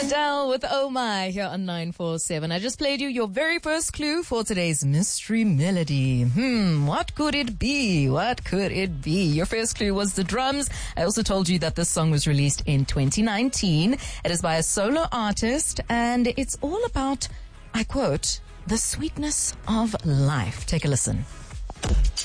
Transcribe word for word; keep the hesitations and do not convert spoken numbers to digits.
Adele with Oh My here on nine four seven. I just played you your very first clue for today's mystery melody. Hmm, what could it be? What could it be? Your first clue was the drums. I also told you that this song was released in twenty nineteen. It is by a solo artist and it's all about, I quote, the sweetness of life. Take a listen.